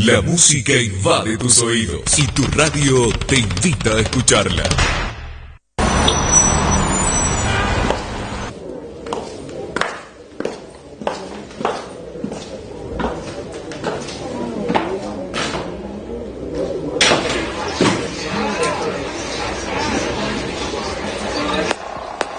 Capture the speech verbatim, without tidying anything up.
La música invade tus oídos y tu radio te invita a escucharla.